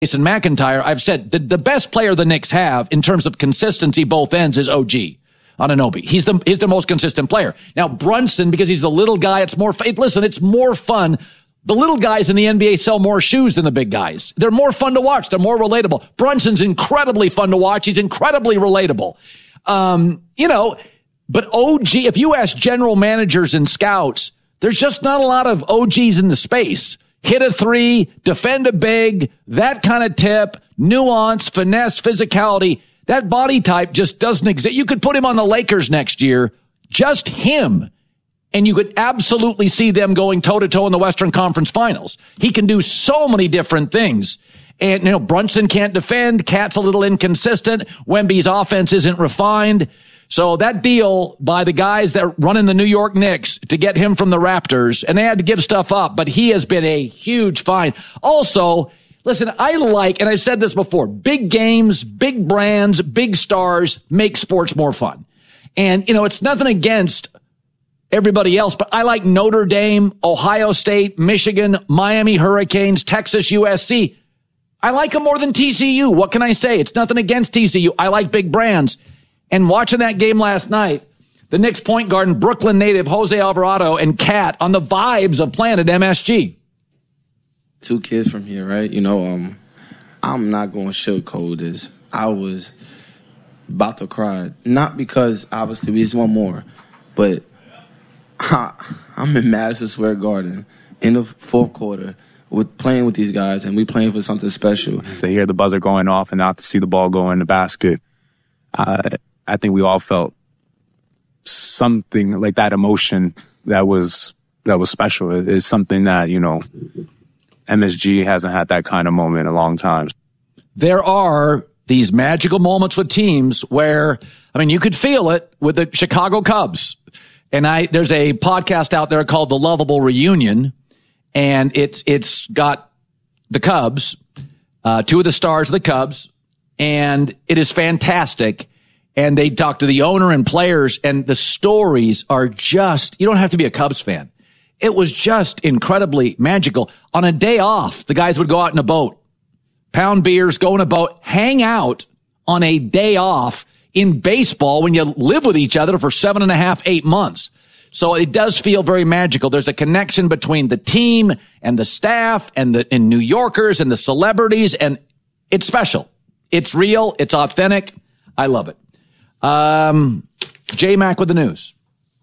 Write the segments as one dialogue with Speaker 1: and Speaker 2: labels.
Speaker 1: Jason McIntyre, I've said the best player the Knicks have in terms of consistency both ends is OG Anunoby. He's the most consistent player. Now Brunson, because he's the little guy, it's more fun. The little guys in the NBA sell more shoes than the big guys. They're more fun to watch. They're more relatable. Brunson's incredibly fun to watch. He's incredibly relatable. But OG, if you ask general managers and scouts, there's just not a lot of OGs in the space. Hit a three, defend a big, that kind of tip, nuance, finesse, physicality. That body type just doesn't exist. You could put him on the Lakers next year, just him, and you could absolutely see them going toe-to-toe in the Western Conference Finals. He can do so many different things. And, Brunson can't defend. Cat's a little inconsistent. Wemby's offense isn't refined. So that deal by the guys that run in the New York Knicks to get him from the Raptors, and they had to give stuff up, but he has been a huge find. Also, listen, I like, and I've said this before, big games, big brands, big stars make sports more fun. And, it's nothing against everybody else, but I like Notre Dame, Ohio State, Michigan, Miami Hurricanes, Texas USC. I like them more than TCU. What can I say? It's nothing against TCU. I like big brands. And watching that game last night, the Knicks point guard and Brooklyn native Jose Alvarado and Cat on the vibes of playing at MSG.
Speaker 2: 2 kids from here, right? I'm not going to sugarcoat this. I was about to cry. Not because, obviously, we just want more, but I'm in Madison Square Garden in the fourth quarter playing with these guys, and we playing for something special.
Speaker 3: To hear the buzzer going off and not to see the ball go in the basket, I think we all felt something like that emotion that was special. It is something that, MSG hasn't had that kind of moment in a long time.
Speaker 1: There are these magical moments with teams where, you could feel it with the Chicago Cubs. And there's a podcast out there called The Lovable Reunion, and it's got the Cubs, 2 of the stars of the Cubs, and it is fantastic. And they talk to the owner and players, and the stories are just, you don't have to be a Cubs fan. It was just incredibly magical. On a day off, the guys would go out in a boat, pound beers, go in a boat, hang out on a day off in baseball when you live with each other for 7.5, 8 months. So it does feel very magical. There's a connection between the team and the staff and New Yorkers and the celebrities, and it's special. It's real. It's authentic. I love it. J-Mac with the news.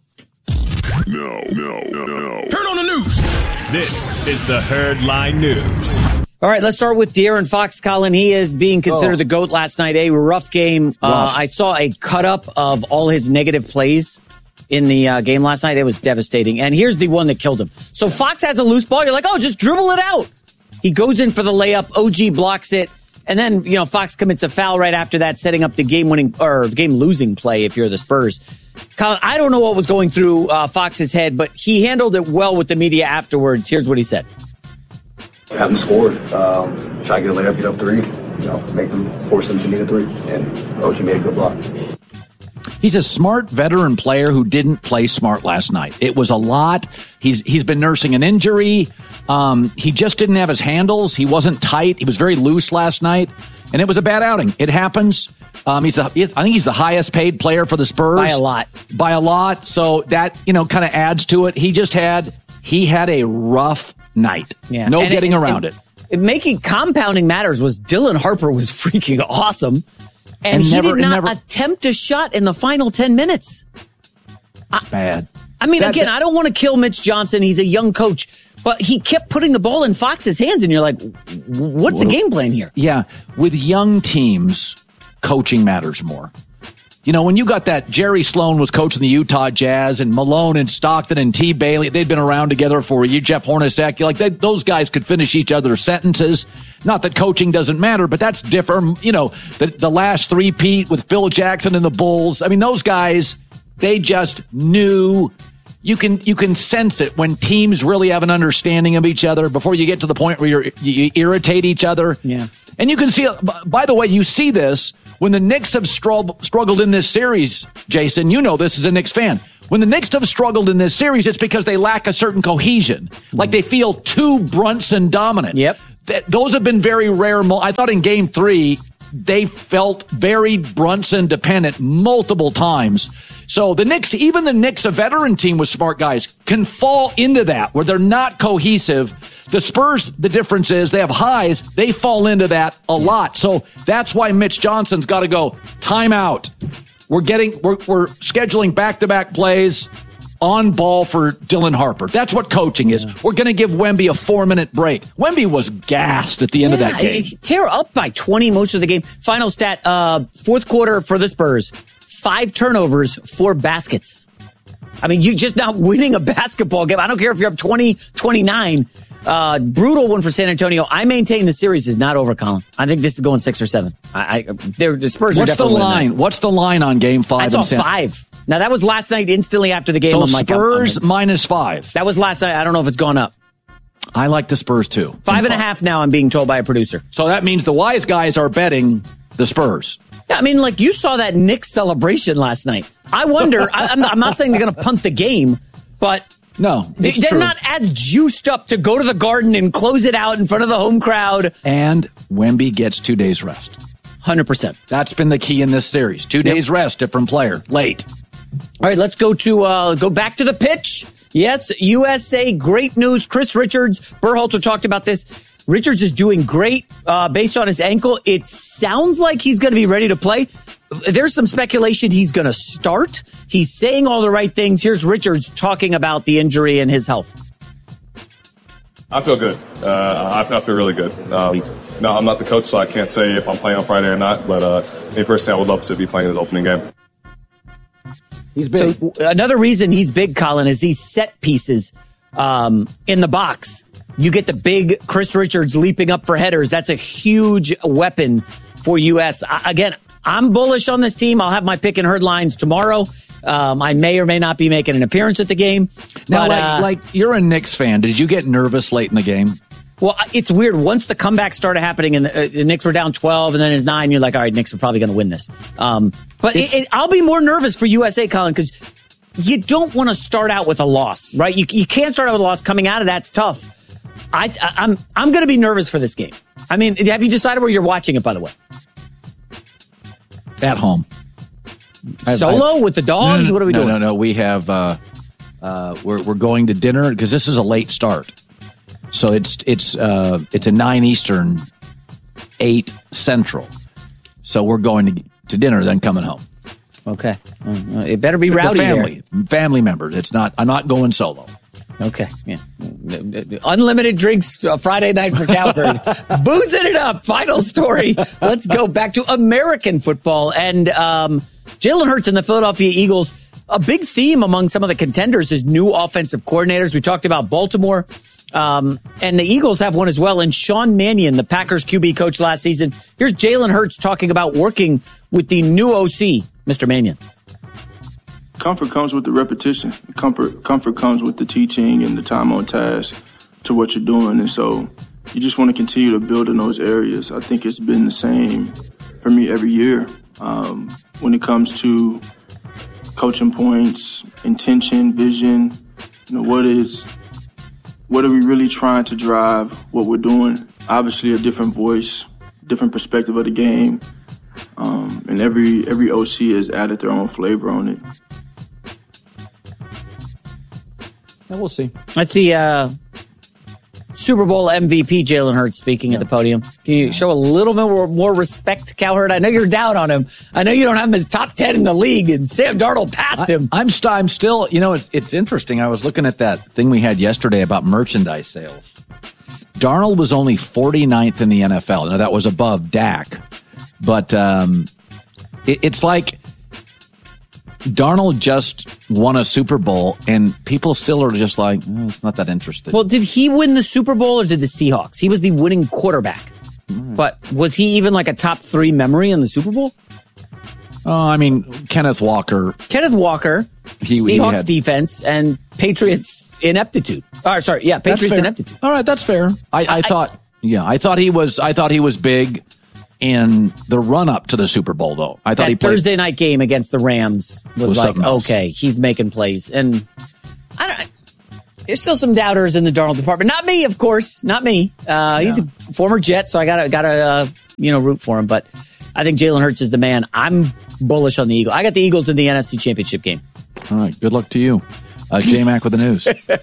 Speaker 4: No. Turn on the news. This is the Herdline News.
Speaker 5: All right, let's start with De'Aaron Fox, Colin. He is being considered the GOAT last night. A rough game. I saw a cut-up of all his negative plays in the game last night. It was devastating. And here's the one that killed him. So Fox has a loose ball. You're like, just dribble it out. He goes in for the layup. OG blocks it. And then, Fox commits a foul right after that, setting up the game-winning or game-losing play if you're the Spurs. Colin, I don't know what was going through Fox's head, but he handled it well with the media afterwards. Here's what he said.
Speaker 6: Have them scored. Try to get a layup, get up 3. Make them force them to need a 3. And OG made a good block.
Speaker 1: He's a smart veteran player who didn't play smart last night. It was a lot. He's been nursing an injury. He just didn't have his handles. He wasn't tight. He was very loose last night, and it was a bad outing. It happens. I think he's the highest paid player for the Spurs by a lot. So that kind of adds to it. He had a rough night. Yeah. No getting around it.
Speaker 5: Compounding matters was Dylan Harper was freaking awesome. And he did not attempt a shot in the final 10 minutes.
Speaker 1: Bad.
Speaker 5: I don't want to kill Mitch Johnson. He's a young coach. But he kept putting the ball in Fox's hands, and you're like, what's the game plan here?
Speaker 1: Yeah. With young teams, coaching matters more. When you got that, Jerry Sloan was coaching the Utah Jazz, and Malone and Stockton and T. Bailey, they'd been around together for a year. Jeff Hornacek, those guys could finish each other's sentences. Not that coaching doesn't matter, but that's different. The last three-peat with Phil Jackson and the Bulls. Those guys, they just knew. You can sense it when teams really have an understanding of each other before you get to the point where you irritate each other.
Speaker 5: Yeah.
Speaker 1: And you can see, by the way, you see this when the Knicks have struggled in this series, Jason. You know this as a Knicks fan. When the Knicks have struggled in this series, it's because they lack a certain cohesion. Like they feel too Brunson dominant.
Speaker 5: Yep.
Speaker 1: those have been very rare. I thought in Game 3, they felt very Brunson dependent multiple times. So the Knicks, a veteran team with smart guys, can fall into that where they're not cohesive. The Spurs, the difference is they have highs. They fall into that a lot. So that's why Mitch Johnson's got to go timeout. We're scheduling back-to-back plays on ball for Dylan Harper. That's what coaching is. We're going to give Wemby a 4-minute break. Wemby was gassed at the end of that game.
Speaker 5: Tear up by 20 most of the game. Final stat, fourth quarter for the Spurs, 5 turnovers, 4 baskets. I mean, you're just not winning a basketball game. I don't care if you're up 20-29. Brutal one for San Antonio. I maintain the series is not over, Colin. I think this is going 6 or 7. The Spurs are definitely winning.
Speaker 1: What's the line on Game 5?
Speaker 5: I saw 5. Now, that was last night instantly after the game.
Speaker 1: So Spurs minus 5.
Speaker 5: That was last night. I don't know if it's gone up.
Speaker 1: I like the Spurs, too.
Speaker 5: 5.5 now, I'm being told by a producer.
Speaker 1: So that means the wise guys are betting the Spurs.
Speaker 5: Yeah, I mean, like, you saw that Knicks celebration last night. I wonder, I'm not saying they're going to punt the game, but
Speaker 1: no,
Speaker 5: they're not as juiced up to go to the Garden and close it out in front of the home crowd.
Speaker 1: And Wemby gets 2 days rest.
Speaker 5: 100%.
Speaker 1: That's been the key in this series. 2 days rest, different player, late.
Speaker 5: All right, let's go back to the pitch. Yes, USA, great news. Chris Richards, Berhalter talked about this. Richards is doing great based on his ankle. It sounds like he's going to be ready to play. There's some speculation he's going to start. He's saying all the right things. Here's Richards talking about the injury and his health.
Speaker 7: I feel good. I feel really good. No, I'm not the coach, so I can't say if I'm playing on Friday or not. But me personally, I would love to be playing his opening game.
Speaker 5: He's big. So another reason he's big, Colin, is these set pieces in the box. You get the big Chris Richards leaping up for headers. That's a huge weapon for U.S. Again, I'm bullish on this team. I'll have my pick and herd lines tomorrow. I may or may not be making an appearance at the game.
Speaker 1: Now, like you're a Knicks fan. Did you get nervous late in the game?
Speaker 5: Well, it's weird. Once the comeback started happening and the Knicks were down 12 and then it's 9, you're like, all right, Knicks are probably going to win this. But I'll be more nervous for USA, Colin, because you don't want to start out with a loss, right? You can't start out with a loss. Coming out of that's tough. I'm going to be nervous for this game. I mean, have you decided where you're watching it, by the way?
Speaker 1: At home.
Speaker 5: Solo with the dogs? What are we doing?
Speaker 1: No. We have we're going to dinner because this is a late start. So it's a 9 Eastern, 8 Central. So we're going to dinner, then coming home.
Speaker 5: Okay. It better be rowdy.
Speaker 1: Family members. I'm not going solo.
Speaker 5: Okay. Yeah. Unlimited drinks Friday night for Cowherd. Boozing it up. Final story. Let's go back to American football. And Jalen Hurts and the Philadelphia Eagles, a big theme among some of the contenders is new offensive coordinators. We talked about Baltimore. And the Eagles have one as well. And Sean Mannion, the Packers QB coach last season. Here's Jalen Hurts talking about working with the new OC, Mr. Mannion.
Speaker 8: Comfort comes with the repetition. Comfort comes with the teaching and the time on task to what you're doing. And so you just want to continue to build in those areas. I think it's been the same for me every year. When it comes to coaching points, intention, vision, what are we really trying to drive what we're doing? Obviously a different voice, different perspective of the game. And every OC has added their own flavor on it.
Speaker 1: And we'll see.
Speaker 5: Let's see. Super Bowl MVP Jalen Hurts speaking at the podium. Can you show a little bit more respect to Cowherd? I know you're down on him. I know you don't have him as top 10 in the league, and Sam Darnold passed him.
Speaker 1: I'm still, it's interesting. I was looking at that thing we had yesterday about merchandise sales. Darnold was only 49th in the NFL. Now, that was above Dak. But it's like Darnold just won a Super Bowl, and people still are just like, it's not that interesting.
Speaker 5: Well, did he win the Super Bowl or did the Seahawks? He was the winning quarterback. Right. But was he even like a top 3 memory in the Super Bowl?
Speaker 1: Kenneth Walker.
Speaker 5: Seahawks defense and Patriots ineptitude. Patriots ineptitude.
Speaker 1: All right, that's fair. I thought he was big in the run-up to the Super Bowl, though. I thought
Speaker 5: that Thursday night game against the Rams was like, okay, he's making plays. And There's still some doubters in the Darnold department. Not me, of course. Not me. He's a former Jet, so I gotta root for him. But I think Jalen Hurts is the man. I'm bullish on the Eagles. I got the Eagles in the NFC Championship game.
Speaker 1: All right. Good luck to you. J-Mac with the news.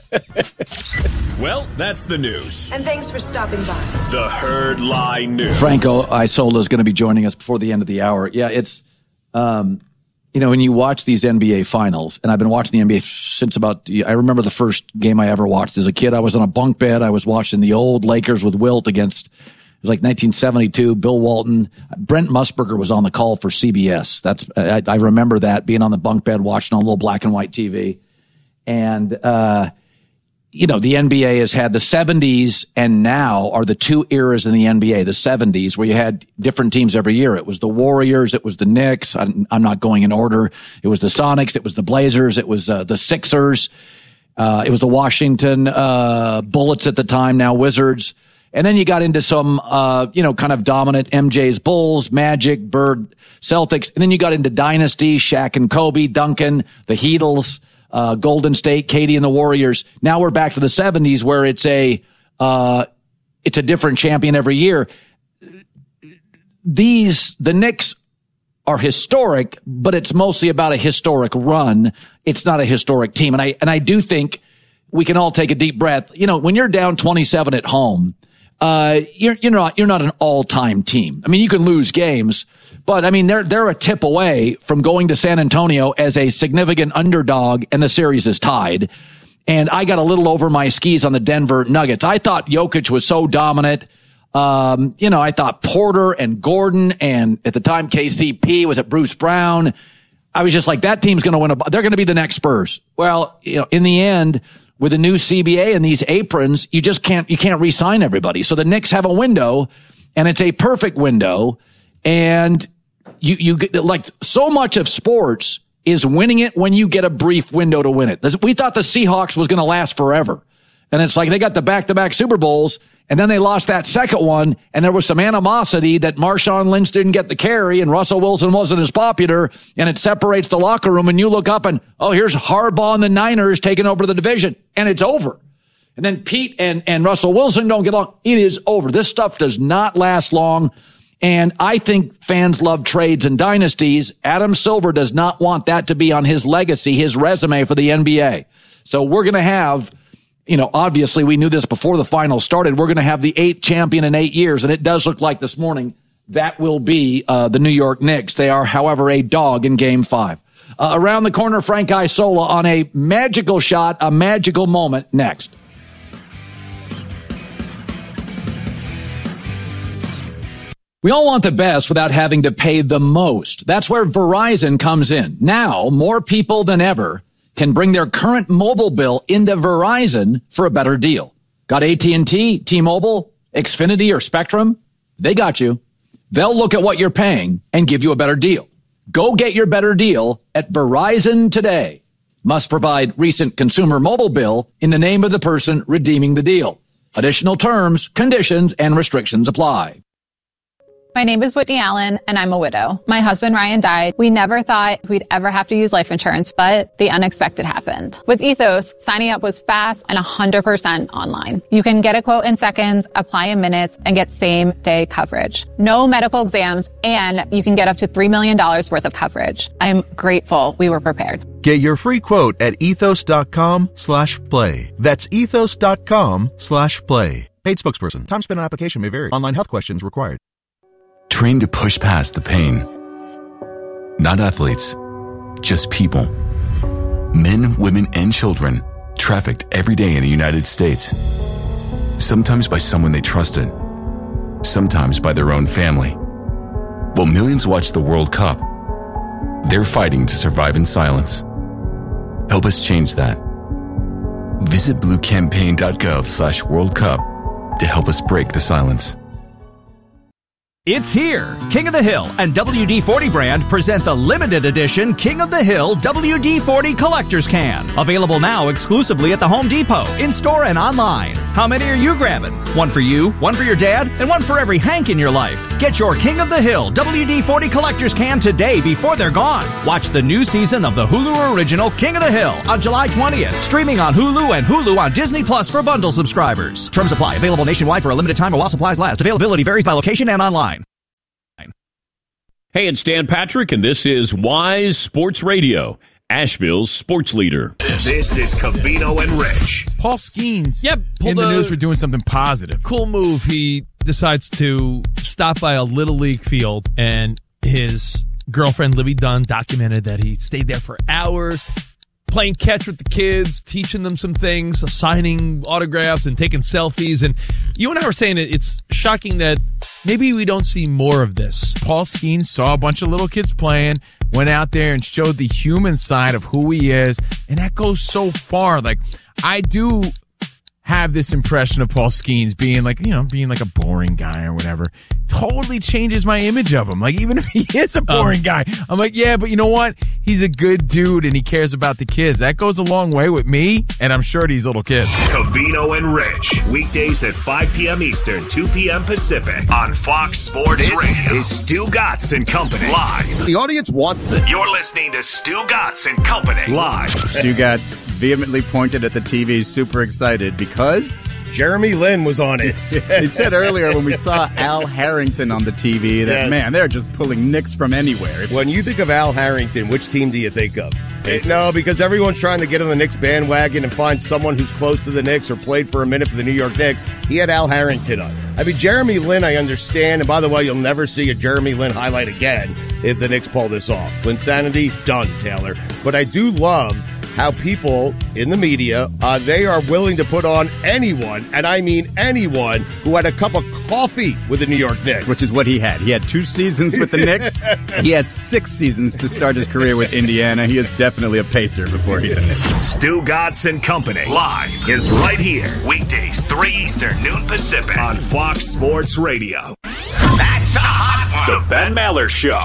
Speaker 4: Well, that's the news.
Speaker 9: And thanks for stopping by.
Speaker 4: The Herd Lie News.
Speaker 1: Franco Isola is going to be joining us before the end of the hour. Yeah, it's, when you watch these NBA finals, and I've been watching the NBA since I remember the first game I ever watched as a kid. I was on a bunk bed. I was watching the old Lakers with Wilt against, it was like 1972, Bill Walton. Brent Musburger was on the call for CBS. I remember that, being on the bunk bed, watching on a little black and white TV. And, the NBA has had the 70s and now are the two eras in the NBA. The 70s, where you had different teams every year. It was the Warriors. It was the Knicks. I'm not going in order. It was the Sonics. It was the Blazers. It was the Sixers. It was the Washington Bullets at the time, now Wizards. And then you got into some, kind of dominant MJ's Bulls, Magic, Bird, Celtics. And then you got into dynasty, Shaq and Kobe, Duncan, the Heatles, Golden State, Katie and the Warriors. Now we're back to the 70s, where it's a different champion every year. The Knicks are historic, but it's mostly about a historic run. It's not a historic team. And I do think we can all take a deep breath. When you're down 27 at home, you're not an all-time team. I mean, you can lose games, but I mean, they're a tip away from going to San Antonio as a significant underdog, and the series is tied. And I got a little over my skis on the Denver Nuggets. I thought Jokic was so dominant. I thought Porter and Gordon, and at the time KCP, was it Bruce Brown? I was just like, that team's going to win. They're going to be the next Spurs. Well, in the end, with a new CBA and these aprons, you can't re-sign everybody. So the Knicks have a window, and it's a perfect window. And you get, like, so much of sports is winning it when you get a brief window to win it. We thought the Seahawks was going to last forever. And it's like they got the back-to-back Super Bowls, and then they lost that second one, and there was some animosity that Marshawn Lynch didn't get the carry, and Russell Wilson wasn't as popular, and it separates the locker room, and you look up and, here's Harbaugh and the Niners taking over the division, and it's over. And then Pete and Russell Wilson don't get along. It is over. This stuff does not last long, and I think fans love trades and dynasties. Adam Silver does not want that to be on his legacy, his resume for the NBA. So we're going to have, obviously we knew this before the finals started. We're going to have the 8th champion in 8 years, and it does look like this morning that will be the New York Knicks. They are, however, a dog in Game 5. Around the corner, Frank Isola on a magical shot, a magical moment next. We all want the best without having to pay the most. That's where Verizon comes in. Now, more people than ever can bring their current mobile bill into Verizon for a better deal. Got AT&T, T-Mobile, Xfinity, or Spectrum? They got you. They'll look at what you're paying and give you a better deal. Go get your better deal at Verizon today. Must provide recent consumer mobile bill in the name of the person redeeming the deal. Additional terms, conditions, and restrictions apply.
Speaker 10: My name is Whitney Allen, and I'm a widow. My husband, Ryan, died. We never thought we'd ever have to use life insurance, but the unexpected happened. With Ethos, signing up was fast and 100% online. You can get a quote in seconds, apply in minutes, and get same-day coverage. No medical exams, and you can get up to $3 million worth of coverage. I'm grateful we were prepared.
Speaker 11: Get your free quote at ethos.com/play. That's ethos.com/play. Paid spokesperson. Time spent on application may vary. Online health questions required.
Speaker 12: Trained to push past the pain. Not athletes, just people. Men, women, and children trafficked every day in the United States. Sometimes by someone they trusted, sometimes by their own family. While millions watch the World Cup, they're fighting to survive in silence. Help us change that. Visit bluecampaign.gov/World Cup to help us break the silence.
Speaker 13: It's here. King of the Hill and WD-40 brand present the limited edition King of the Hill WD-40 Collector's Can. Available now exclusively at the Home Depot, in-store and online. How many are you grabbing? One for you, one for your dad, and one for every Hank in your life. Get your King of the Hill WD-40 Collector's Can today before they're gone. Watch the new season of the Hulu original King of the Hill on July 20th. Streaming on Hulu and Hulu on Disney Plus for bundle subscribers. Terms apply. Available nationwide for a limited time while supplies last. Availability varies by location and online.
Speaker 9: Hey, it's Dan Patrick, and this is Wise Sports Radio, Asheville's sports leader.
Speaker 4: This is Covino and Rich.
Speaker 14: Paul Skeens in the news for doing something positive.
Speaker 15: Cool move. He decides to stop by a Little League field, and his girlfriend, Libby Dunn, documented that he stayed there for hours, playing catch with the kids, teaching them some things, signing autographs and taking selfies. And you and I were saying it's shocking that maybe we don't see more of this.
Speaker 14: Paul Skeens saw a bunch of little kids playing, went out there and showed the human side of who he is, and that goes so far. Like, I do have this impression of Paul Skeens being like a boring guy or whatever. Totally changes my image of him. Like, even if he is a boring guy, I'm like, yeah, but you know what? He's a good dude and he cares about the kids. That goes a long way with me, and I'm sure these little kids.
Speaker 4: Covino and Rich, weekdays at 5 p.m. Eastern, 2 p.m. Pacific on Fox Sports Radio. This is Stu Gatz and Company live.
Speaker 16: The audience wants this.
Speaker 4: You're listening to Stu Gatz and Company live.
Speaker 17: Stu Gatz vehemently pointed at the TV, super excited because
Speaker 16: Jeremy Lin was on it.
Speaker 17: He said earlier when we saw Al Harrington on the TV that, man, they're just pulling Knicks from anywhere.
Speaker 16: When you think of Al Harrington, which team do you think of? Pacers. No, because everyone's trying to get on the Knicks bandwagon and find someone who's close to the Knicks or played for a minute for the New York Knicks. He had Al Harrington on. I mean, Jeremy Lin, I understand. And by the way, you'll never see a Jeremy Lin highlight again if the Knicks pull this off. Linsanity, done, Taylor. But I do love how people in the media, they are willing to put on anyone, and I mean anyone, who had a cup of coffee with the New York Knicks.
Speaker 17: Which is what he had. He had 2 seasons with the Knicks. He had 6 seasons to start his career with Indiana. He is definitely a Pacer before he's a Knick.
Speaker 4: Stu Gatz and Company live is right here. Weekdays, 3 Eastern, noon Pacific on Fox Sports Radio. That's a hot one. The Ben Maller Show.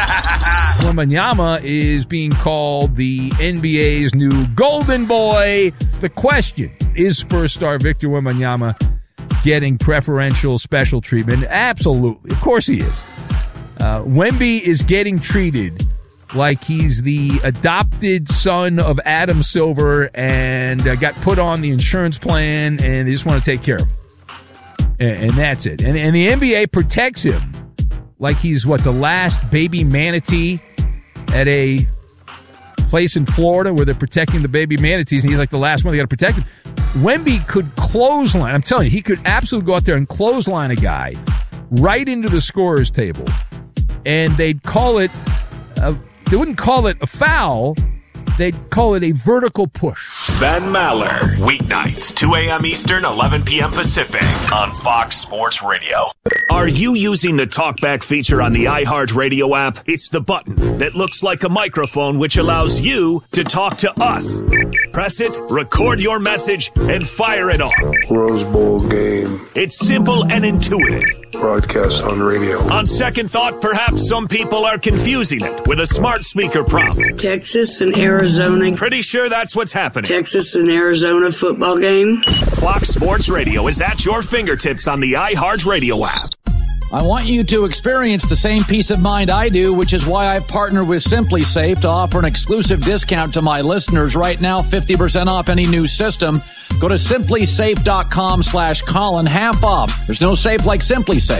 Speaker 14: Wembanyama is being called the NBA's new golden boy. The question, is Spurs star Victor Wembanyama getting preferential special treatment? Absolutely. Of course he is. Wemby is getting treated like he's the adopted son of Adam Silver and got put on the insurance plan and they just want to take care of him. And that's it. And the NBA protects him like he's, the last baby manatee at a place in Florida where they're protecting the baby manatees, and he's like the last one they got to protect him. Wemby could clothesline. I'm telling you, he could absolutely go out there and clothesline a guy right into the scorer's table, and they'd call it, they wouldn't call it a foul. They'd call it a vertical push.
Speaker 4: Ben Maller, weeknights, 2 a.m. Eastern, 11 p.m. Pacific on Fox Sports Radio. Are you using the TalkBack feature on the iHeartRadio app? It's the button that looks like a microphone which allows you to talk to us. Press it, record your message, and fire it off.
Speaker 18: Rose Bowl game.
Speaker 4: It's simple and intuitive.
Speaker 18: Broadcast on radio.
Speaker 4: On second thought, perhaps some people are confusing it with a smart speaker prompt.
Speaker 19: Texas and Arizona.
Speaker 4: Pretty sure that's what's happening.
Speaker 19: Texas and Arizona football game.
Speaker 4: Fox Sports Radio is at your fingertips on the iHeartRadio app.
Speaker 1: I want you to experience the same peace of mind I do, which is why I've partnered with Simply Safe to offer an exclusive discount to my listeners right now, 50% off any new system. Go to simplysafe.com/Colin, half off. There's no safe like Simply Safe.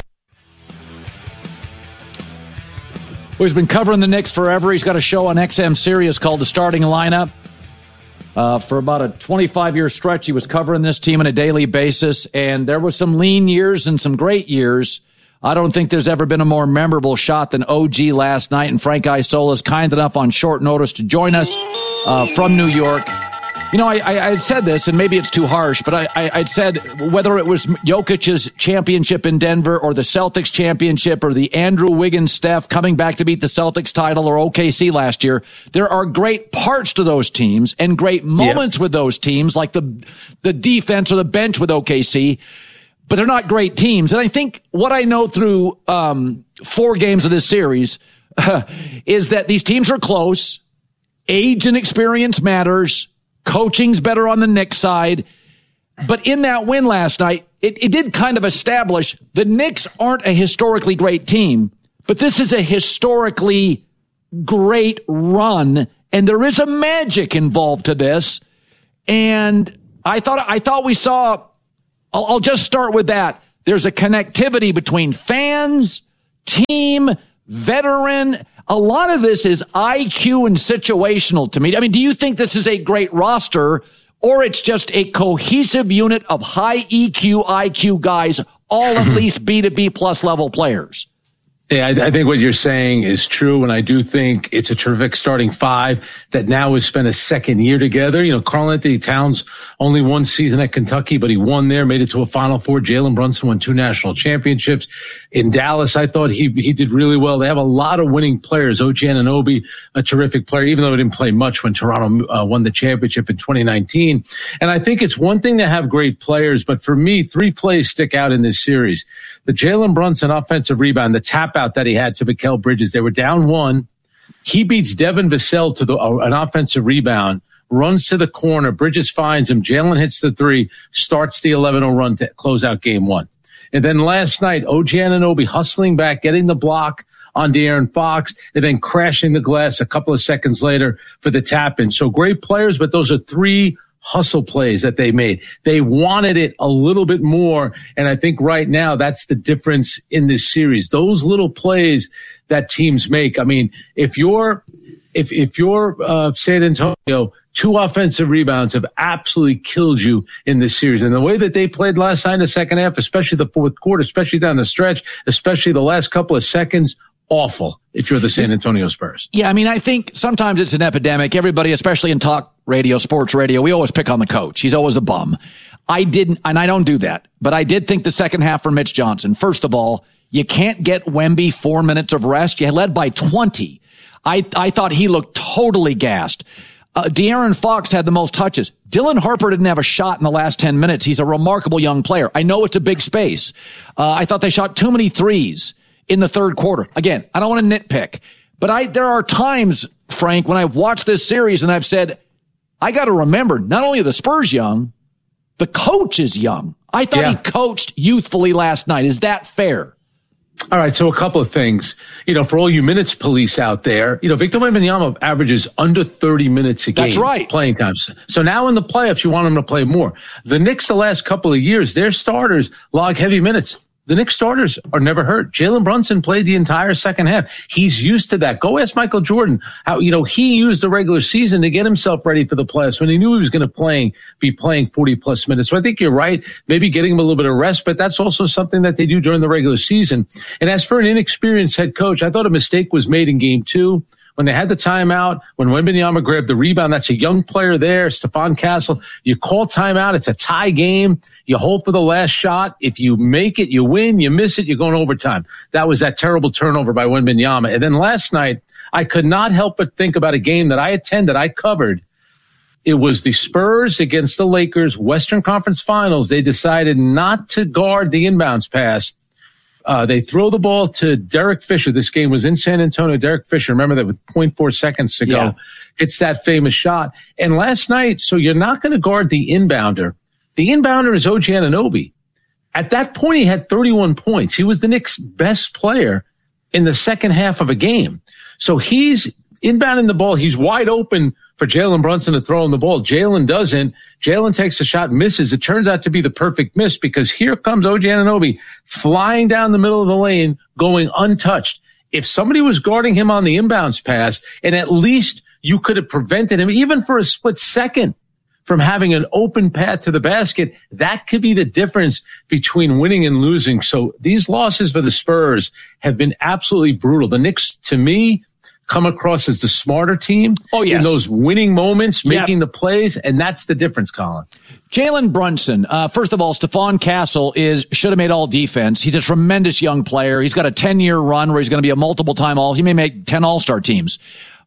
Speaker 1: Well, he's been covering the Knicks forever. He's got a show on XM Sirius called The Starting Lineup. For about a 25-year stretch, he was covering this team on a daily basis, and there were some lean years and some great years. I don't think there's ever been a more memorable shot than OG last night, and Frank Isola is kind enough on short notice to join us from New York. You know, I said this, and maybe it's too harsh, but I said whether it was Jokic's championship in Denver or the Celtics championship or the Andrew Wiggins-Steph coming back to beat the Celtics title or OKC last year, there are great parts to those teams and great moments with those teams, like the defense or the bench with OKC, but they're not great teams. And I think what I know through 4 games of this series is that these teams are close. Age and experience matters. Coaching's better on the Knicks side. But in that win last night, it did kind of establish the Knicks aren't a historically great team, but this is a historically great run, and there is a magic involved to this. And I thought we saw, I'll just start with that. There's a connectivity between fans, team, veteran. A lot of this is IQ and situational to me. I mean, do you think this is a great roster, or it's just a cohesive unit of high EQ, IQ guys, all at least B to B plus level players?
Speaker 20: Yeah, I think what you're saying is true, and I do think it's a terrific starting five that now has spent a second year together. You know, Karl-Anthony Towns only one season at Kentucky, but he won there, made it to a Final Four. Jalen Brunson won 2 national championships. In Dallas, I thought he did really well. They have a lot of winning players. OG Anunoby, a terrific player, even though he didn't play much when Toronto won the championship in 2019. And I think it's one thing to have great players, but for me, 3 plays stick out in this series. The Jalen Brunson offensive rebound, the tap out that he had to Mikal Bridges. They were down 1. He beats Devin Vassell to an offensive rebound, runs to the corner. Bridges finds him. Jalen hits the 3, starts the 11-0 run to close out game 1. And then last night, OG Anunoby hustling back, getting the block on De'Aaron Fox, and then crashing the glass a couple of seconds later for the tap in. So great players, but those are 3 hustle plays that they made. They wanted it a little bit more. And I think right now that's the difference in this series. Those little plays that teams make. I mean, if you're San Antonio, 2 offensive rebounds have absolutely killed you in this series. And the way that they played last night in the second half, especially the fourth quarter, especially down the stretch, especially the last couple of seconds, awful if you're the San Antonio Spurs.
Speaker 1: Yeah, I mean, I think sometimes it's an epidemic. Everybody, especially in talk radio, sports radio, we always pick on the coach. He's always a bum. I didn't, and I don't do that, but I did think the second half for Mitch Johnson. First of all, you can't get Wemby 4 minutes of rest. You led by 20. I thought he looked totally gassed. De'Aaron Fox had the most touches. Dylan Harper didn't have a shot in the last 10 minutes. He's a remarkable young player. I know it's a big space. I thought they shot too many threes in the third quarter. Again, I don't want to nitpick, but there are times, Frank, when I've watched this series and I've said, I got to remember, not only are the Spurs young, the coach is young. I thought he coached youthfully last night. Is that fair?
Speaker 20: All right, so a couple of things. You know, for all you minutes police out there, you know, Victor Wembanyama averages under 30 minutes a game.
Speaker 1: That's right.
Speaker 20: Playing time. So now in the playoffs, you want him to play more. The Knicks, the last couple of years, their starters log heavy minutes. The Knicks starters are never hurt. Jalen Brunson played the entire second half. He's used to that. Go ask Michael Jordan how, you know, he used the regular season to get himself ready for the playoffs when he knew he was going to be playing 40-plus minutes. So I think you're right. Maybe getting him a little bit of rest, but that's also something that they do during the regular season. And as for an inexperienced head coach, I thought a mistake was made in game 2. When they had the timeout, when Wembanyama grabbed the rebound, that's a young player there, Stephon Castle. You call timeout. It's a tie game. You hold for the last shot. If you make it, you win. You miss it, you're going overtime. That was that terrible turnover by Wembanyama. And then last night, I could not help but think about a game that I attended, I covered. It was the Spurs against the Lakers, Western Conference Finals. They decided not to guard the inbounds pass. They throw the ball to Derek Fisher. This game was in San Antonio. Derek Fisher, remember that with 0.4 seconds to go, hits that famous shot. And last night, so you're not going to guard the inbounder. The inbounder is OG Anunoby. At that point, he had 31 points. He was the Knicks' best player in the second half of a game. So he's inbounding the ball. He's wide open for Jalen Brunson to throw him the ball. Jalen doesn't. Jalen takes a shot, misses. It turns out to be the perfect miss because here comes OG Anunoby flying down the middle of the lane, going untouched. If somebody was guarding him on the inbounds pass, and at least you could have prevented him, even for a split second, from having an open path to the basket, that could be the difference between winning and losing. So these losses for the Spurs have been absolutely brutal. The Knicks, to me, come across as the smarter team in those winning moments, making the plays, and that's the difference, Colin.
Speaker 1: Jalen Brunson, first of all, Stephon Castle should have made all defense. He's a tremendous young player. He's got a 10-year run where he's going to be a multiple-time he may make 10 all-star teams.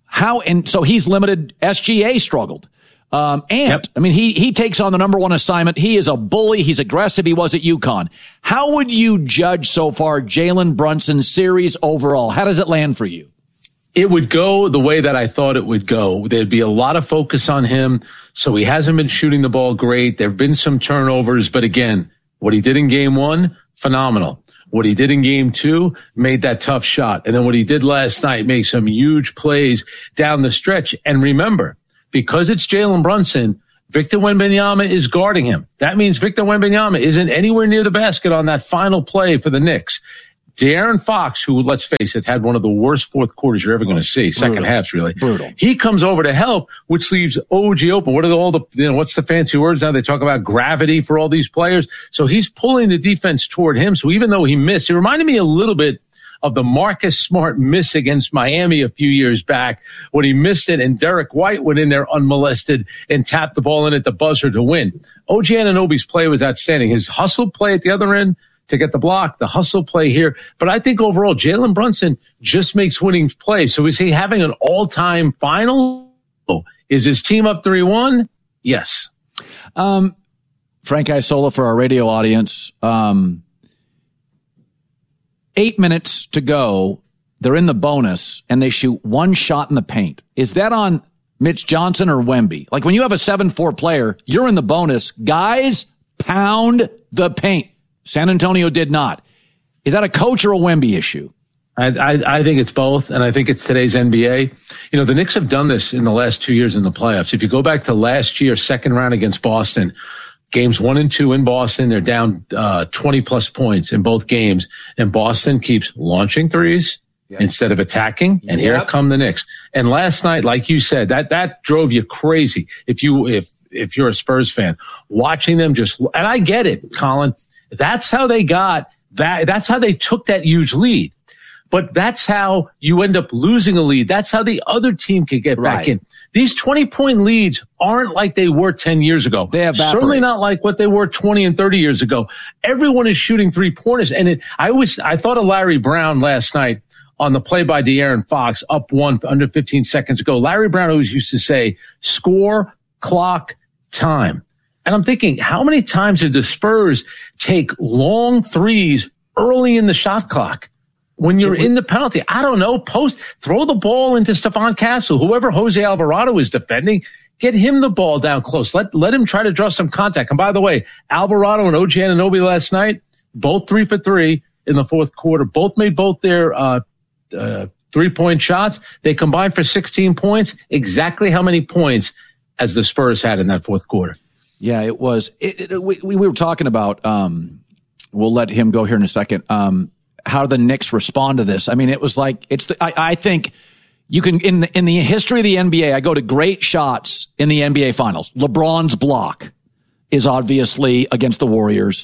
Speaker 1: And so he's limited. SGA struggled. I mean, he takes on the number 1 assignment. He is a bully. He's aggressive. He was at UConn. How would you judge so far Jalen Brunson's series overall? How does it land for you?
Speaker 20: it would go the way that I thought it would go. There'd be a lot of focus on him. So he hasn't been shooting the ball great. There have been some turnovers, but again, what he did in game 1, phenomenal. What he did in game 2, made that tough shot. And then what he did last night, made some huge plays down the stretch. And remember, because it's Jalen Brunson, Victor Wembanyama is guarding him. That means Victor Wembanyama isn't anywhere near the basket on that final play for the Knicks. De'Aaron Fox, who, let's face it, had one of the worst fourth quarters you're ever going to see. Second halves, really.
Speaker 5: Brutal.
Speaker 20: He comes over to help, which leaves OG open. What are all the, what's the fancy words now? They talk about gravity for all these players. So he's pulling the defense toward him. So even though he missed, he reminded me a little bit of the Marcus Smart miss against Miami a few years back when he missed it and Derek White went in there unmolested and tapped the ball in at the buzzer to win. OG Anunoby's play was outstanding. His hustle play at the other end to get the block, the hustle play here. But I think overall, Jalen Brunson just makes winning plays. So is he having an all-time final? Is his team up 3-1? Yes.
Speaker 2: Frank Isola for our radio audience. 8 minutes to go. They're in the bonus, and they shoot one shot in the paint. Is that on Mitch Johnson or Wemby? Like when you have a 7-4 player, you're in the bonus. Guys, pound the paint. San Antonio did not. Is that a coach or a Wemby issue?
Speaker 20: I think it's both, and I think it's today's NBA. You know, the Knicks have done this in the last 2 years in the playoffs. If you go back to last year, second round against Boston, games 1 and 2 in Boston, they're down 20-plus points in both games, and Boston keeps launching threes instead of attacking, and here come the Knicks. And last night, like you said, that drove you crazy if you're a Spurs fan. Watching them just – and I get it, Colin. That's how they got that. That's how they took that huge lead. But that's how you end up losing a lead. That's how the other team could get back in. These 20-point leads aren't like they were 10 years ago. They have certainly not like what they were 20 and 30 years ago. Everyone is shooting three-pointers. And I thought of Larry Brown last night on the play by De'Aaron Fox, up 1 under 15 seconds ago. Larry Brown always used to say, score, clock, time. And I'm thinking, how many times did the Spurs take long threes early in the shot clock when you're in the penalty? I don't know. Throw the ball into Stephon Castle, whoever Jose Alvarado is defending. Get him the ball down close. Let him try to draw some contact. And by the way, Alvarado and OG Anunoby last night, both 3 for 3 in the fourth quarter. Both made both their 3-point shots. They combined for 16 points. Exactly how many points as the Spurs had in that fourth quarter?
Speaker 2: Yeah, it was. We were talking about, we'll let him go here in a second, how the Knicks respond to this. I mean, it was like, I think you can, in the history of the NBA, I go to great shots in the NBA Finals. LeBron's block is obviously against the Warriors.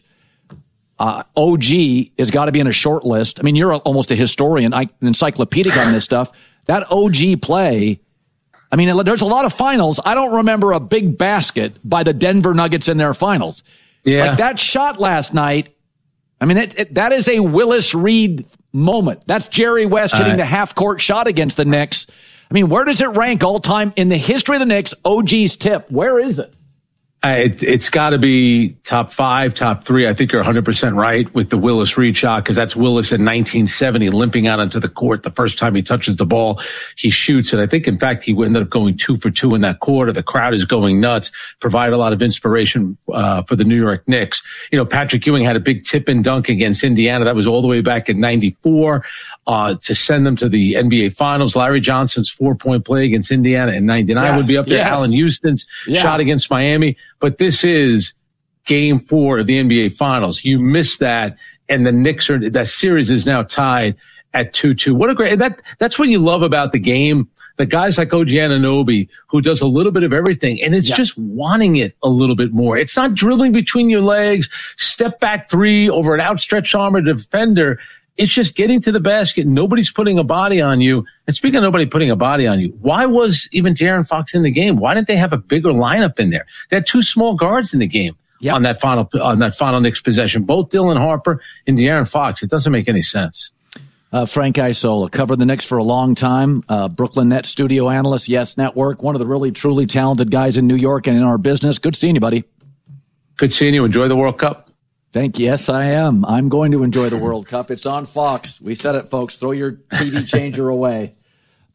Speaker 2: OG has got to be in a short list. I mean, you're almost a historian, encyclopedic on this stuff. That OG play, I mean, there's a lot of finals. I don't remember a big basket by the Denver Nuggets in their finals. Yeah. Like that shot last night, I mean, that is a Willis Reed moment. That's Jerry West hitting the half-court shot against the Knicks. I mean, where does it rank all time in the history of the Knicks? OG's tip, where is it?
Speaker 20: It's got to be top 5, top 3. I think you're 100% right with the Willis Reed shot, because that's Willis in 1970 limping out onto the court. The first time he touches the ball, he shoots it. I think, in fact, he ended up going 2 for 2 in that quarter. The crowd is going nuts. Provide a lot of inspiration for the New York Knicks. You know, Patrick Ewing had a big tip and dunk against Indiana. That was all the way back in 94 to send them to the NBA Finals. Larry Johnson's 4-point play against Indiana in 99 would be up there. Allen Houston's shot against Miami. But this is game 4 of the NBA Finals. You missed that, and the Knicks that series is now tied at 2-2. What a great, that's what you love about the game. The guys like OG Anunoby, who does a little bit of everything, and it's just wanting it a little bit more. It's not dribbling between your legs, step back 3 over an outstretched arm or defender. It's just getting to the basket. Nobody's putting a body on you. And speaking of nobody putting a body on you, why was even De'Aaron Fox in the game? Why didn't they have a bigger lineup in there? They had 2 small guards in the game on that final Knicks possession, both Dylan Harper and De'Aaron Fox. It doesn't make any sense.
Speaker 2: Frank Isola covered the Knicks for a long time. Brooklyn Nets studio analyst, Yes Network, one of the really truly talented guys in New York and in our business. Good seeing you, buddy.
Speaker 20: Good seeing you. Enjoy the World Cup.
Speaker 2: Thank you. Yes, I am. I'm going to enjoy the World Cup. It's on Fox. We said it, folks. Throw your TV changer away.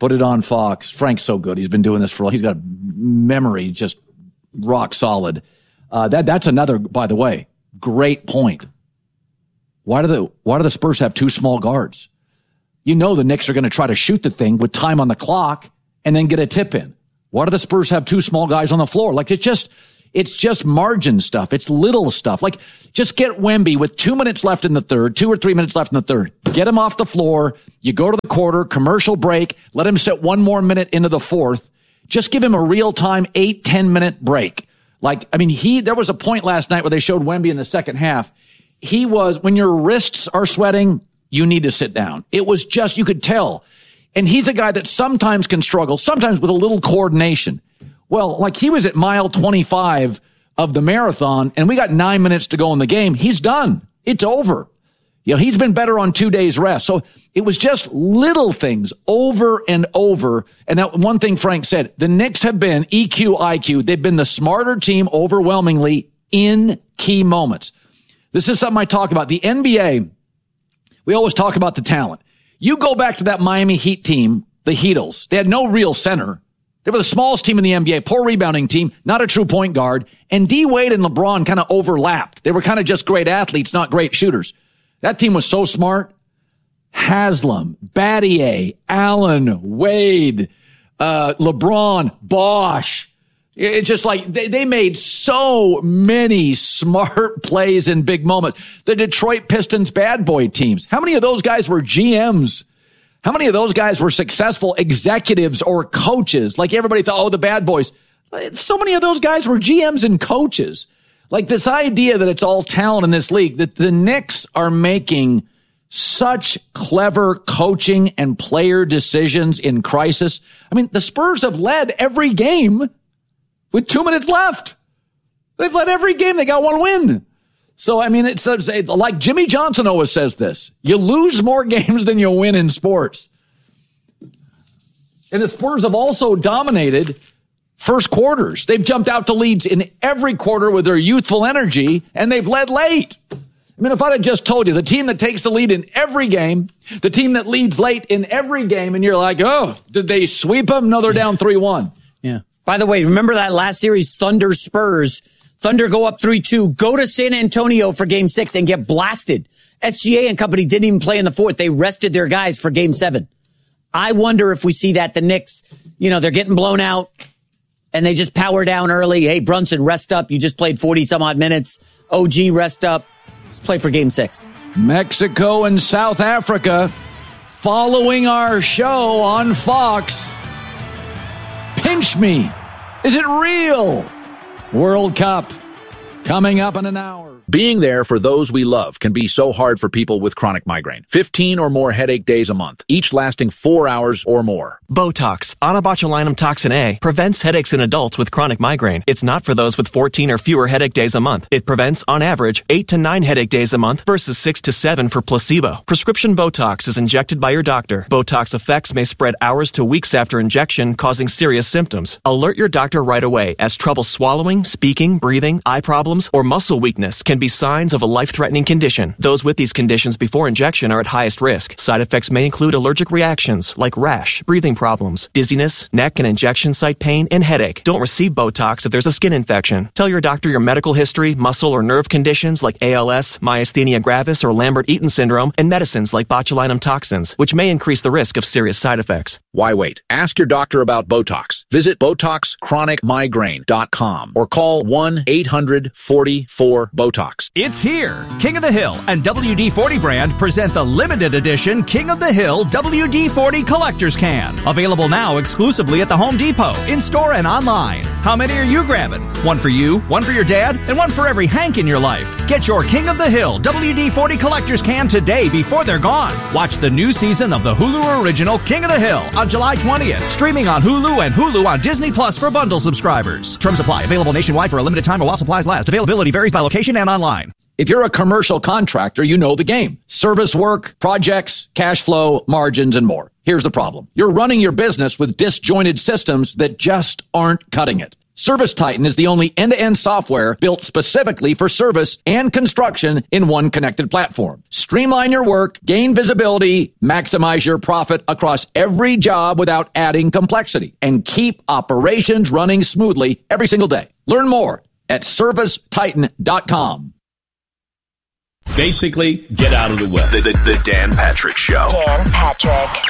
Speaker 1: Put it on Fox. Frank's so good. He's been doing this he's got a memory just rock solid. That's another, by the way, great point. Why do the Spurs have 2 small guards? You know the Knicks are going to try to shoot the thing with time on the clock and then get a tip in. Why do the Spurs have 2 small guys on the floor? Like, it's just margin stuff. It's little stuff. Like, just get Wemby with 2 minutes left in the third, 2 or 3 minutes left in the third. Get him off the floor. You go to the quarter, commercial break. Let him sit 1 more minute into the fourth. Just give him a real-time 8-10 minute break. Like, I mean, there was a point last night where they showed Wemby in the second half. When your wrists are sweating, you need to sit down. It was just, you could tell. And he's a guy that sometimes can struggle, sometimes with a little coordination. Well, like, he was at mile 25 of the marathon, and we got 9 minutes to go in the game. He's done. It's over. You know, he's been better on 2 days rest. So it was just little things over and over. And that one thing Frank said, the Knicks have been EQ, IQ. They've been the smarter team overwhelmingly in key moments. This is something I talk about. The NBA, we always talk about the talent. You go back to that Miami Heat team, the Heatles. They had no real center. They were the smallest team in the NBA, poor rebounding team, not a true point guard. And D. Wade and LeBron kind of overlapped. They were kind of just great athletes, not great shooters. That team was so smart. Haslam, Battier, Allen, Wade, LeBron, Bosh. It's just like they made so many smart plays in big moments. The Detroit Pistons bad boy teams. How many of those guys were GMs? How many of those guys were successful executives or coaches? Like, everybody thought, the bad boys. So many of those guys were GMs and coaches. Like, this idea that it's all talent in this league, that the Knicks are making such clever coaching and player decisions in crisis. I mean, the Spurs have led every game with 2 minutes left. They've led every game. They got one win. So, I mean, it's like Jimmy Johnson always says this. You lose more games than you win in sports. And the Spurs have also dominated first quarters. They've jumped out to leads in every quarter with their youthful energy, and they've led late. I mean, if I'd have just told you, the team that takes the lead in every game, the team that leads late in every game, and you're like, oh, did they sweep them? No, they're down 3-1.
Speaker 5: Yeah. By the way, remember that last series, Thunder Spurs? Thunder go up 3-2, go to San Antonio for Game 6 and get blasted. SGA and company didn't even play in the fourth. They rested their guys for Game 7. I wonder if we see that. The Knicks, they're getting blown out and they just power down early. Hey, Brunson, rest up. You just played 40 some odd minutes. OG, rest up. Let's play for Game 6.
Speaker 1: Mexico and South Africa following our show on Fox. Pinch me. Is it real? World Cup coming up in an hour.
Speaker 21: Being there for those we love can be so hard for people with chronic migraine. 15 or more headache days a month, each lasting 4 hours or more.
Speaker 22: Botox, onabotulinum toxin A, prevents headaches in adults with chronic migraine. It's not for those with 14 or fewer headache days a month. It prevents, on average, 8 to 9 headache days a month versus 6 to 7 for placebo. Prescription Botox is injected by your doctor. Botox effects may spread hours to weeks after injection, causing serious symptoms. Alert your doctor right away, as trouble swallowing, speaking, breathing, eye problems, or muscle weakness can be signs of a life-threatening condition. Those with these conditions before injection are at highest risk. Side effects may include allergic reactions like rash, breathing problems, dizziness, neck and injection site pain, and headache. Don't receive Botox if there's a skin infection. Tell your doctor your medical history, muscle or nerve conditions like ALS, myasthenia gravis, or Lambert-Eaton syndrome, and medicines like botulinum toxins, which may increase the risk of serious side effects.
Speaker 21: Why wait? Ask your doctor about Botox. Visit BotoxChronicMigraine.com or call 1-800-44-BOTOX.
Speaker 13: It's here. King of the Hill and WD-40 brand present the limited edition King of the Hill WD-40 Collector's Can. Available now exclusively at the Home Depot, in-store and online. How many are you grabbing? One for you, one for your dad, and one for every Hank in your life. Get your King of the Hill WD-40 Collector's Can today before they're gone. Watch the new season of the Hulu original King of the Hill on July 20th. Streaming on Hulu and Hulu on Disney Plus for bundle subscribers. Terms apply. Available nationwide for a limited time while supplies last. Availability varies by location and online.
Speaker 1: If you're a commercial contractor, you know the game. Service work, projects, cash flow, margins, and more. Here's the problem. You're running your business with disjointed systems that just aren't cutting it.
Speaker 21: ServiceTitan is the only end-to-end software built specifically for service and construction in one connected platform. Streamline your work, gain visibility, maximize your profit across every job without adding complexity, and keep operations running smoothly every single day. Learn more at ServiceTitan.com.
Speaker 9: Basically, get out of the way.
Speaker 4: The Dan Patrick Show.
Speaker 3: Dan Patrick.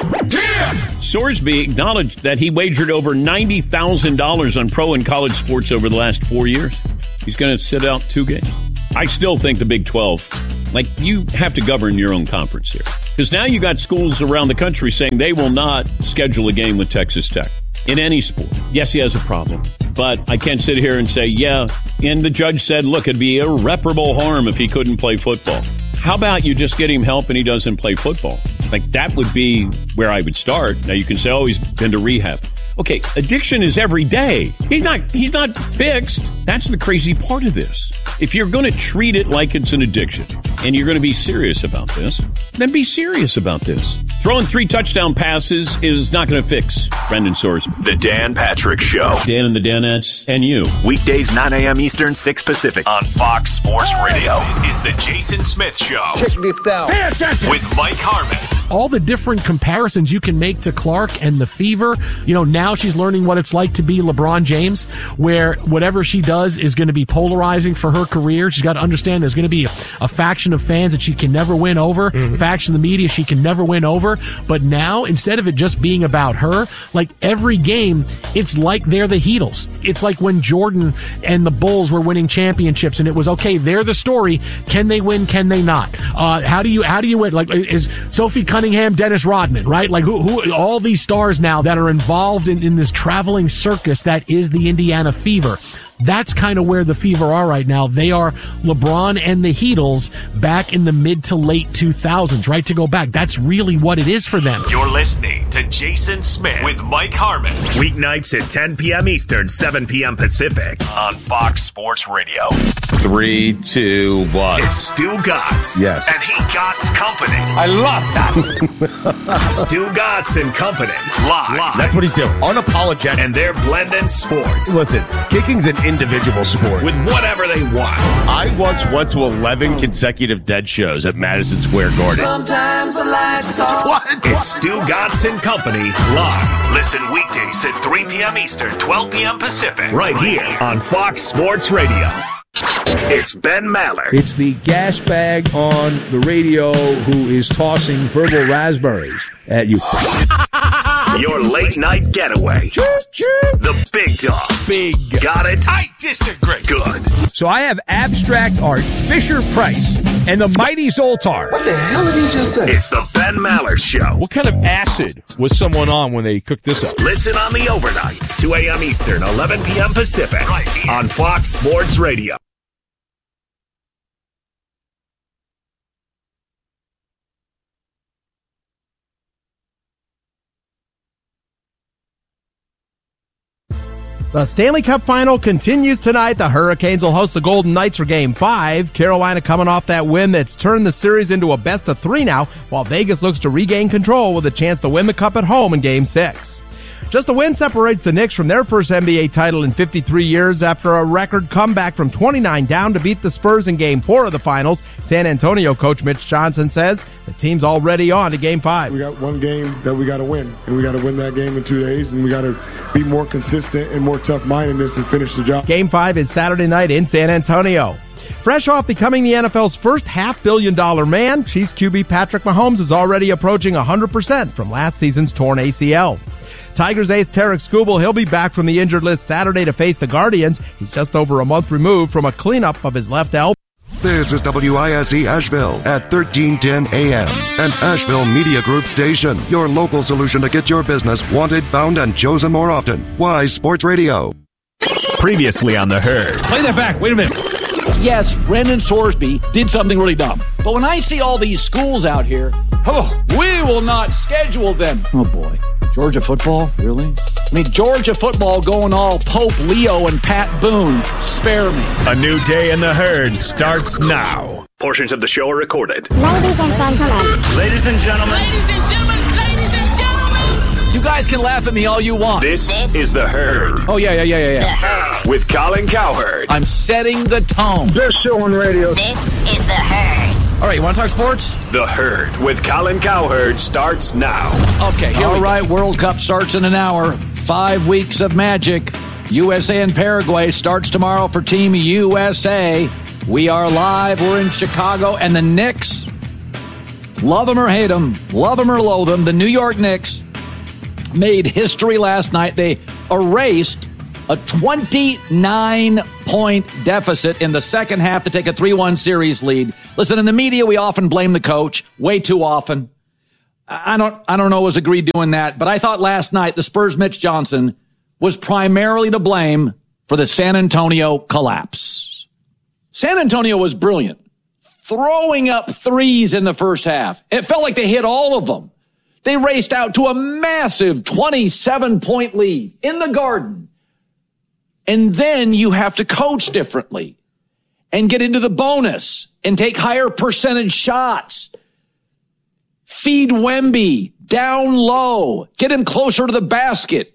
Speaker 9: Sorsby acknowledged that he wagered over $90,000 on pro and college sports over the last 4 years. He's going to sit out 2 games. I still think the Big 12, you have to govern your own conference here. Because now you got schools around the country saying they will not schedule a game with Texas Tech in any sport. Yes, he has a problem. But I can't sit here and say, yeah, and the judge said, look, it'd be irreparable harm if he couldn't play football. How about you just get him help and he doesn't play football? That would be where I would start. Now you can say, oh, he's been to rehab. Okay, addiction is every day. He's not fixed. That's the crazy part of this. If you're going to treat it like it's an addiction and you're going to be serious about this, then be serious about this. Throwing 3 touchdown passes is not going to fix Brendan Sorsby.
Speaker 4: The Dan Patrick Show.
Speaker 9: Dan and the Danettes and you.
Speaker 4: Weekdays 9 a.m. Eastern, 6 Pacific on Fox Sports Radio. This is the Jason Smith Show.
Speaker 6: Check this out.
Speaker 4: Pay attention. With Mike Harmon.
Speaker 6: All the different comparisons you can make to Clark and the Fever. Now she's learning what it's like to be LeBron James, where whatever she does is going to be polarizing for her career. She's got to understand there's going to be a faction of fans that she can never win over, faction of the media she can never win over. But now, instead of it just being about her, every game, it's like they're the Heatles. It's like when Jordan and the Bulls were winning championships, and it was, okay, they're the story. Can they win? Can they not? How do you win? Is Sophie Cunningham, Dennis Rodman, right? Who all these stars now that are involved in this traveling circus that is the Indiana Fever. That's kind of where the Fever are right now. They are LeBron and the Heatles back in the mid to late 2000s, right? To go back. That's really what it is for them.
Speaker 4: You're listening to Jason Smith with Mike Harmon. Weeknights at 10 p.m. Eastern, 7 p.m. Pacific on Fox Sports Radio.
Speaker 16: 3, 2, 1.
Speaker 4: It's Stu Gatz.
Speaker 16: Yes.
Speaker 4: And he Gatz Company.
Speaker 16: I love that.
Speaker 4: Stu Gatz and Company. Live.
Speaker 16: That's what he's doing. Unapologetic.
Speaker 4: And they're blending sports.
Speaker 16: Listen, kicking's an individual sport.
Speaker 4: With whatever they want.
Speaker 16: I once went to 11 consecutive Dead shows at Madison Square Garden.
Speaker 3: Sometimes I like to talk.
Speaker 4: What? It's Stu Gatz and Company live. Listen weekdays at 3 p.m. Eastern, 12 p.m. Pacific. Right here on Fox Sports Radio. It's Ben Maller.
Speaker 14: It's the gas bag on the radio who is tossing verbal raspberries at you.
Speaker 4: Your late night getaway. The big dog.
Speaker 14: Big.
Speaker 4: Got it?
Speaker 14: I disagree.
Speaker 4: Good.
Speaker 14: So I have abstract art, Fisher-Price, and the mighty Zoltar.
Speaker 18: What the hell did he just say?
Speaker 4: It's the Ben Maller Show.
Speaker 14: What kind of acid was someone on when they cooked this up?
Speaker 4: Listen on the overnights, 2 a.m. Eastern, 11 p.m. Pacific, right here on Fox Sports Radio.
Speaker 23: The Stanley Cup Final continues tonight. The Hurricanes will host the Golden Knights for Game 5. Carolina coming off that win that's turned the series into a best-of-3 now, while Vegas looks to regain control with a chance to win the Cup at home in Game 6. Just a win separates the Knicks from their first NBA title in 53 years after a record comeback from 29 down to beat the Spurs in Game 4 of the Finals. San Antonio coach Mitch Johnson says the team's already on to Game 5.
Speaker 18: We got one game that we got to win, and we got to win that game in 2 days, and we got to be more consistent and more tough-mindedness and finish the job.
Speaker 23: Game 5 is Saturday night in San Antonio. Fresh off becoming the NFL's first $500 million man, Chiefs QB Patrick Mahomes is already approaching 100% from last season's torn ACL. Tigers ace Tarek Skubal, he'll be back from the injured list Saturday to face the Guardians. He's just over a month removed from a cleanup of his left elbow.
Speaker 24: This is WISE Asheville at 1310 a.m. an Asheville Media Group station. Your local solution to get your business wanted, found, and chosen more often. Wise Sports Radio.
Speaker 4: Previously on The Herd.
Speaker 1: Play that back. Wait a minute. Yes, Brendan Sorsby did something really dumb. But when I see all these schools out here, we will not schedule them. Oh, boy. Georgia football? Really? I mean, Georgia football going all Pope Leo and Pat Boone. Spare me.
Speaker 4: A new day in The Herd starts now. Portions of the show are recorded.
Speaker 3: Ladies and gentlemen.
Speaker 4: Ladies and gentlemen.
Speaker 3: Ladies and gentlemen. Ladies and gentlemen.
Speaker 23: You
Speaker 1: You guys can laugh at me all you want.
Speaker 4: This is The Herd.
Speaker 1: Oh, yeah.
Speaker 4: With Colin Cowherd.
Speaker 1: I'm setting the tone.
Speaker 18: Best show on radio.
Speaker 3: This is The Herd.
Speaker 1: All right, you want to talk sports?
Speaker 4: The Herd with Colin Cowherd starts now.
Speaker 1: Okay, all right, World Cup starts in an hour. 5 weeks of magic. USA and Paraguay starts tomorrow for Team USA. We are live. We're in Chicago. And the Knicks, love them or hate them, love them or loathe them, the New York Knicks made history last night. They erased a 29-point deficit in the second half to take a 3-1 series lead. Listen, in the media, we often blame the coach, way too often. I don't know was agreed doing that, but I thought last night the Spurs' Mitch Johnson was primarily to blame for the San Antonio collapse. San Antonio was brilliant, throwing up threes in the first half. It felt like they hit all of them. They raced out to a massive 27-point lead in the Garden. And then you have to coach differently and get into the bonus and take higher percentage shots. Feed Wemby down low. Get him closer to the basket.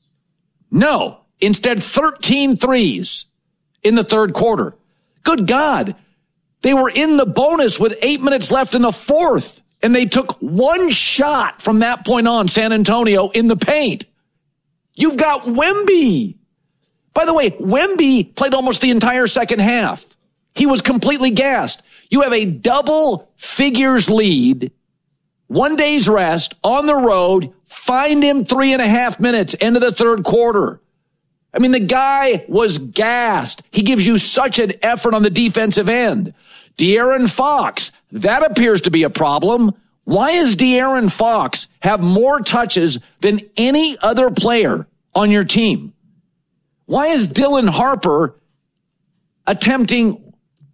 Speaker 1: No. Instead, 13 threes in the third quarter. Good God. They were in the bonus with 8 minutes left in the fourth, and they took one shot from that point on, San Antonio, in the paint. You've got Wemby. By the way, Wemby played almost the entire second half. He was completely gassed. You have a double figures lead, 1 day's rest, on the road, find him 3.5 minutes into the third quarter. I mean, the guy was gassed. He gives you such an effort on the defensive end. De'Aaron Fox, that appears to be a problem. Why does De'Aaron Fox have more touches than any other player on your team? Why is Dylan Harper attempting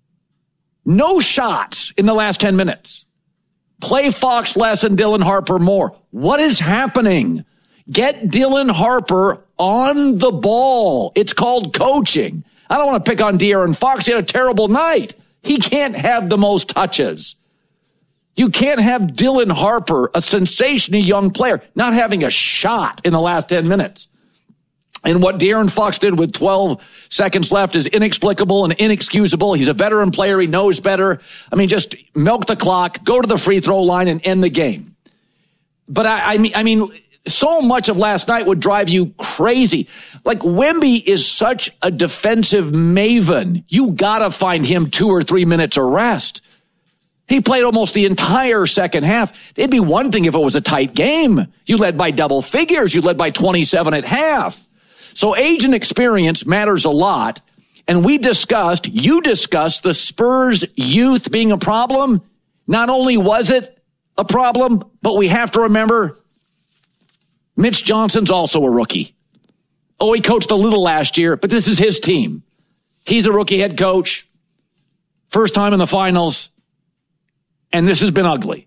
Speaker 1: no shots in the last 10 minutes? Play Fox less and Dylan Harper more. What is happening? Get Dylan Harper on the ball. It's called coaching. I don't want to pick on De'Aaron Fox. He had a terrible night. He can't have the most touches. You can't have Dylan Harper, a sensational young player, not having a shot in the last 10 minutes. And what De'Aaron Fox did with 12 seconds left is inexplicable and inexcusable. He's a veteran player. He knows better. I mean, just milk the clock, go to the free throw line, and end the game. But I mean, so much of last night would drive you crazy. Like, Wemby is such a defensive maven. You gotta find him 2 or 3 minutes of rest. He played almost the entire second half. It'd be one thing if it was a tight game. You led by double figures. You led by 27 at half. So age and experience matters a lot. And you discussed the Spurs youth being a problem. Not only was it a problem, but we have to remember Mitch Johnson's also a rookie. Oh, he coached a little last year, but this is his team. He's a rookie head coach. First time in the finals. And this has been ugly.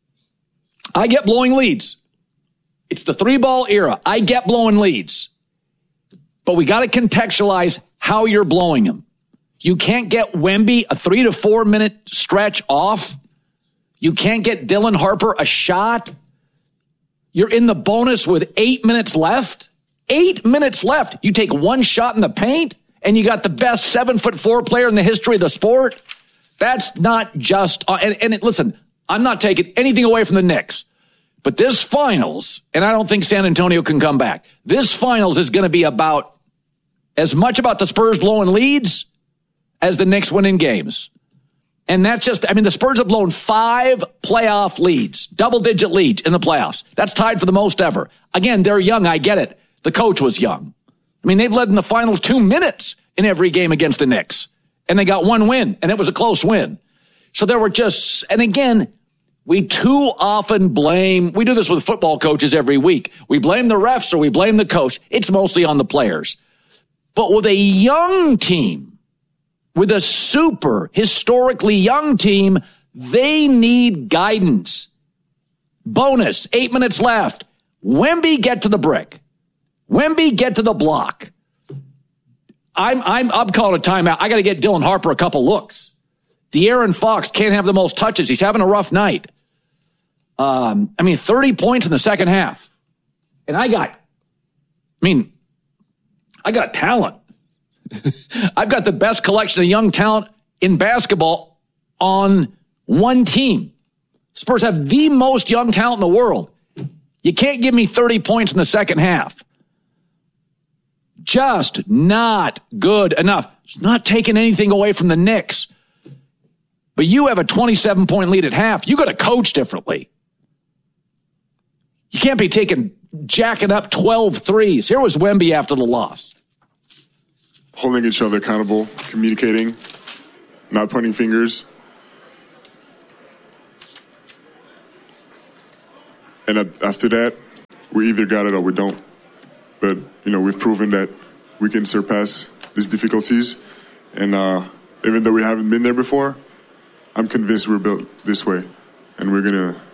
Speaker 1: I get blowing leads. It's the 3-ball era. I get blowing leads. But we got to contextualize how you're blowing them. You can't get Wemby a 3 to 4 minute stretch off. You can't get Dylan Harper a shot. You're in the bonus with 8 minutes left. 8 minutes left. You take one shot in the paint, and you got the best 7'4" player in the history of the sport. That's not just. Listen, I'm not taking anything away from the Knicks. But this finals, and I don't think San Antonio can come back, this finals is going to be about as much about the Spurs blowing leads as the Knicks winning games. And that's just, the Spurs have blown 5 playoff leads, double-digit leads in the playoffs. That's tied for the most ever. Again, they're young, I get it. The coach was young. They've led in the final 2 minutes in every game against the Knicks. And they got one win, and it was a close win. So there were just, and again, we too often blame, we do this with football coaches every week. We blame the refs or we blame the coach. It's mostly on the players. But with a young team, with a super historically young team, they need guidance. Bonus, 8 minutes left. Wemby, get to the brick. Wemby, get to the block. I'm calling a timeout. I got to get Dylan Harper a couple looks. De'Aaron Fox can't have the most touches. He's having a rough night. 30 points in the second half. And I got talent. I've got the best collection of young talent in basketball on one team. Spurs have the most young talent in the world. You can't give me 30 points in the second half. Just not good enough. It's not taking anything away from the Knicks. But you have a 27-point lead at half. You got to coach differently. You can't be jacking up 12 threes. Here was Wemby after the loss.
Speaker 7: Holding each other accountable, communicating, not pointing fingers. And after that, we either got it or we don't. But, we've proven that we can surpass these difficulties. And even though we haven't been there before, I'm convinced we're built this way. And we're going to